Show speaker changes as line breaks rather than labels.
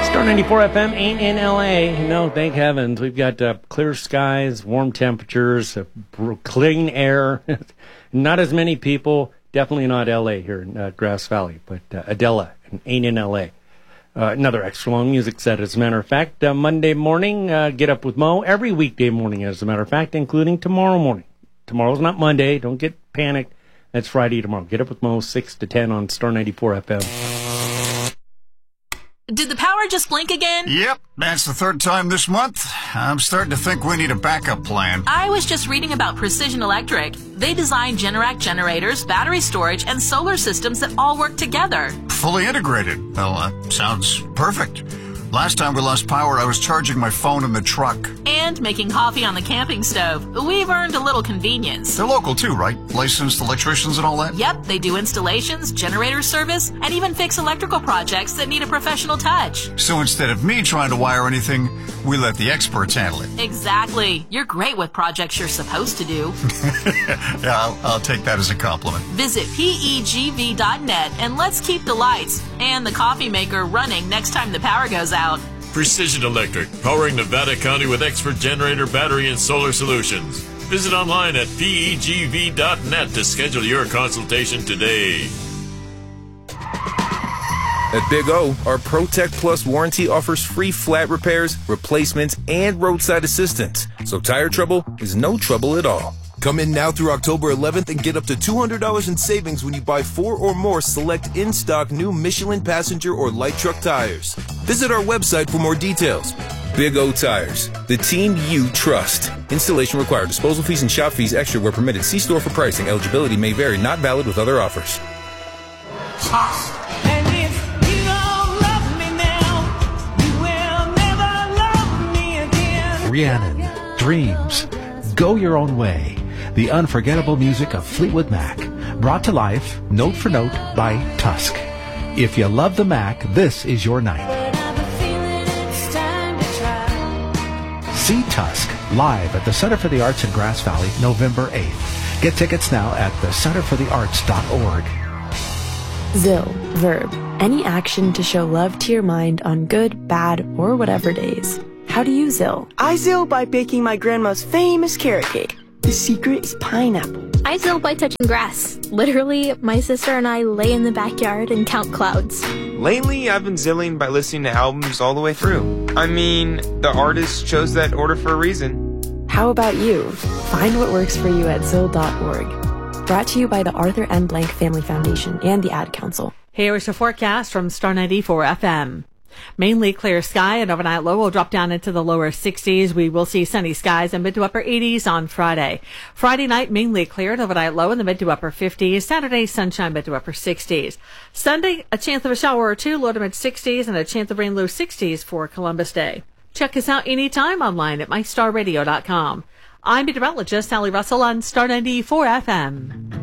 Star 94 FM ain't in L.A. No, thank heavens. We've got clear skies, warm temperatures, clean air. Not as many people. Definitely not L.A. here in Grass Valley, but Adela ain't in L.A. Another extra long music set, as a matter of fact. Monday morning, Get Up with Mo. Every weekday morning, as a matter of fact, including tomorrow morning. Tomorrow's not Monday. Don't get panicked. That's Friday tomorrow. Get Up with Mo, 6 to 10 on Star 94 FM.
Did the power just blink again?
Yep, that's the third time this month. I'm starting to think we need a backup plan.
I was just reading about Precision Electric. They design Generac generators, battery storage, and solar systems that all work together.
Fully integrated. Well, sounds perfect. Last time we lost power, I was charging my phone in the truck.
And making coffee on the camping stove. We've earned a little convenience.
They're local too, right? Licensed electricians and all that?
Yep, they do installations, generator service, and even fix electrical projects that need a professional touch.
So instead of me trying to wire anything, we let the experts handle it.
Exactly. You're great with projects you're supposed to do.
Yeah, I'll take that as a compliment.
Visit PEGV.net and let's keep the lights and the coffee maker running next time the power goes out.
Precision Electric, powering Nevada County with expert generator, battery, and solar solutions. Visit online at PEGV.net to schedule your consultation today.
At Big O, our ProTech Plus warranty offers free flat repairs, replacements, and roadside assistance. So tire trouble is no trouble at all.
Come in now through October 11th and get up to $200 in savings when you buy 4 or more select in-stock new Michelin passenger or light truck tires. Visit our website for more details.
Big O Tires, the team you trust. Installation required. Disposal fees and shop fees extra where permitted. See store for pricing. Eligibility may vary. Not valid with other offers.
And if you don't love me now, you will never love me again.
Rhiannon, Dreams, Go Your Own Way. The unforgettable music of Fleetwood Mac, brought to life, note for note, by Tusk. If you love the Mac, this is your night. See Tusk live at the Center for the Arts in Grass Valley, November 8th. Get tickets now at thecenterforthearts.org.
ZIL, verb, any action to show love to your mind on good, bad, or whatever days. How do you ZIL?
I ZIL by baking my grandma's famous carrot cake. The secret is pineapple.
I ZIL by touching grass. Literally, my sister and I lay in the backyard and count clouds.
Lately, I've been zilling by listening to albums all the way through. I mean, the artist chose that order for a reason.
How about you? Find what works for you at ZIL.org. Brought to you by the Arthur M. Blank Family Foundation and the Ad Council.
Here's your forecast from Star 94 FM. Mainly clear sky, and overnight low will drop down into the lower 60s. We will see sunny skies and mid to upper 80s on Friday. Friday night, mainly clear, and overnight low in the mid to upper 50s. Saturday, sunshine, mid to upper 60s. Sunday, a chance of a shower or two, low to mid 60s, and a chance of rain, low 60s for Columbus Day. Check us out anytime online at mystarradio.com. I'm meteorologist Sally Russell on Star 94 FM.